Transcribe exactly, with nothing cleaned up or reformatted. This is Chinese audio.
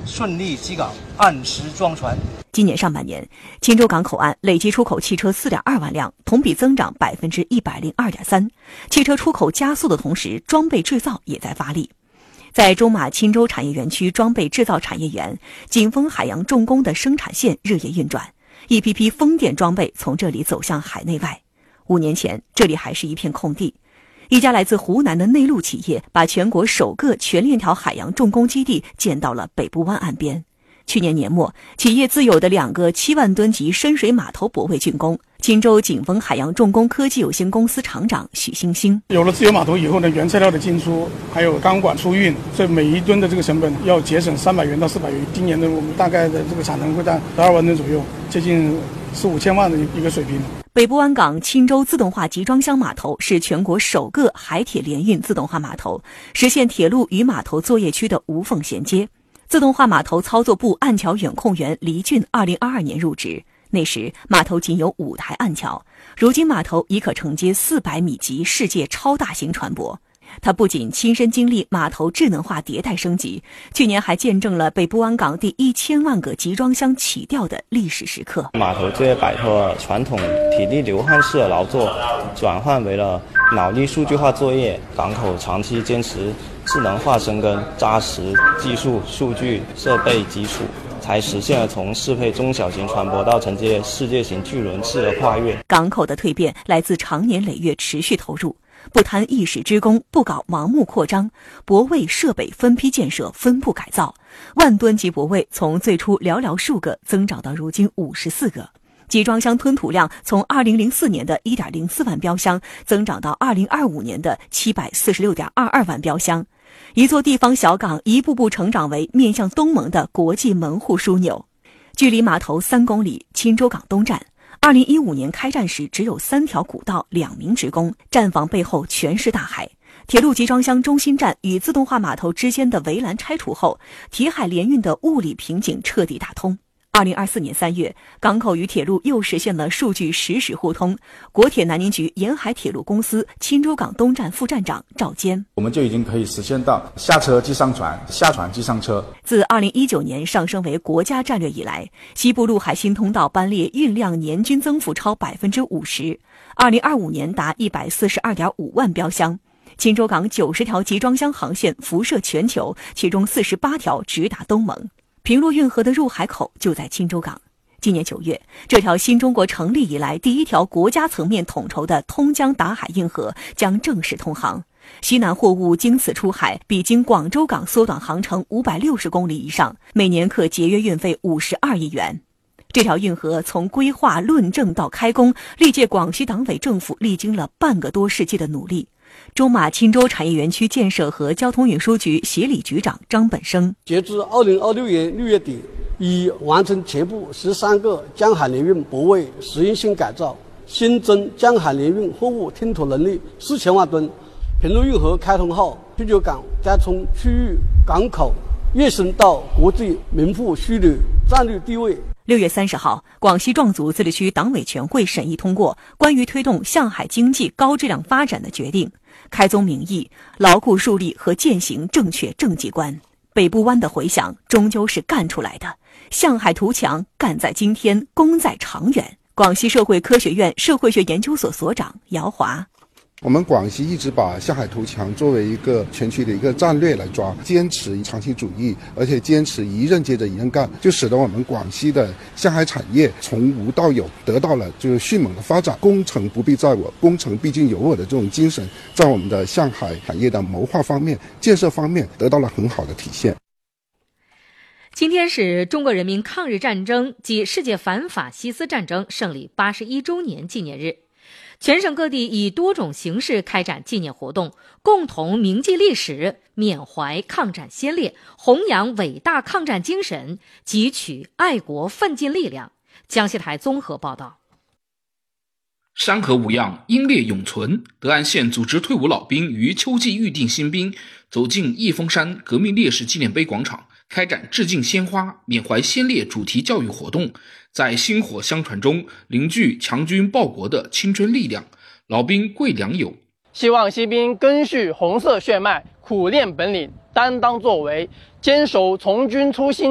顺利击港，按时装船。 今年上半年，钦州港口岸累计出口汽车 四点二万辆，同比增长 百分之一百零二点三。汽车出口加速的同时，装备制造也在发力。在中马钦州产业园区装备制造产业园，锦丰海洋重工的生产线日夜运转，一批批风电装备从这里走向海内外。五年前，这里还是一片空地。一家来自湖南的内陆企业把全国首个全链条海洋重工基地建到了北部湾岸边。去年年末，企业自有的两个七万吨级深水码头泊位竣工。钦州锦丰海洋重工科技有限公司厂长许星星： 有了自有码头以后呢，原材料的进出还有钢管输运，所以每一吨的这个成本要节省三百元到四百元。今年的我们大概的这个产能会在十二万吨左右，接近四五千万的一个水平。 北部湾港钦州自动化集装箱码头是全国首个海铁联运自动化码头，实现铁路与码头作业区的无缝衔接。自动化码头操作部岸桥远控员黎俊二零二二年入职，那时码头仅有五台岸桥，如今码头已可承接四百米级世界超大型船舶。他不仅亲身经历码头智能化迭代升级，去年还见证了北部湾港第一千万个集装箱起吊的历史时刻。 码头就会摆脱了传统体力流汗式的劳作，转换为了脑力数据化作业。港口长期坚持智能化深耕，扎实技术、数据、设备基础，才实现了从适配中小型船舶到承接世界型巨轮次的跨越。 港口的蜕变来自长年累月持续投入，不贪一时之功，不搞盲目扩张，泊位设备分批建设、分步改造。万吨级泊位从最初寥寥数个增长到如今五十四个。集装箱吞吐量从二零零四年的 一点零四万标箱增长到二零二五年的七百四十六点二二万标箱。一座地方小港一步步成长为面向东盟的国际门户枢纽。距离码头三公里，钦州港东站。二零一五年开站时只有三条古道，两名职工，站房背后全是大海。铁路集装箱中心站与自动化码头之间的围栏拆除后，铁海联运的物理瓶颈彻底打通。二零二四年三月，港口与铁路又实现了数据实时互通。国铁南宁局沿海铁路公司钦州港东站副站长赵坚： 我们就已经可以实现到下车即上船，下船即上车。 自二零一九年上升为国家战略以来，西部陆海新通道班列运量年均增幅超百分之五十，二零二五年达一百四十二点五万标箱。钦州港九十条集装箱航线辐射全球，其中四十八条直达东盟。平洛运河的入海口就在钦州港。今年九月，这条新中国成立以来第一条国家层面统筹的通江达海运河将正式通航。西南货物经此出海，比经广州港缩短航程五百六十公里以上，每年可节约运费五十二亿元。这条运河从规划论证到开工，历届广西党委政府历经了半个多世纪的努力。中马钦州产业园区建设和交通运输局协理局长张本生： 截至二零二六年六月底，已完成全部十三个江海联运泊位实验性改造，新增江海联运货物吞吐能力四千万吨。平洛运河开通后，钦州港将从区域港口跃升到国际门户枢纽战略地位。 六月三十号，广西壮族自治区党委全会审议通过关于推动向海经济高质量发展的决定，开宗明义，牢固树立和践行正确政绩观。北部湾的回响终究是干出来的，向海图强，干在今天，功在长远。广西社会科学院社会学研究所所长姚华： 我们广西一直把向海图强作为一个全区的一个战略来抓，坚持长期主义，而且坚持一任接着一任干，就使得我们广西的向海产业从无到有得到了就是迅猛的发展。工程不必在我，工程毕竟有我的这种精神，在我们的向海产业的谋划方面、建设方面得到了很好的体现。 今天是中国人民抗日战争及世界反法西斯战争胜利八十一周年纪念日。全省各地以多种形式开展纪念活动，共同铭记历史，缅怀抗战先烈，弘扬伟大抗战精神，汲取爱国奋进力量。江西台综合报道。 山河无恙，英烈永存。德安县组织退伍老兵于秋季预定新兵，走进义峰山革命烈士纪念碑广场，开展致敬鲜花、缅怀先烈主题教育活动，在薪火相传中凝聚强军报国的青春力量。老兵贵良友希望新兵根续红色血脉，苦练本领，担当作为，坚守从军初心。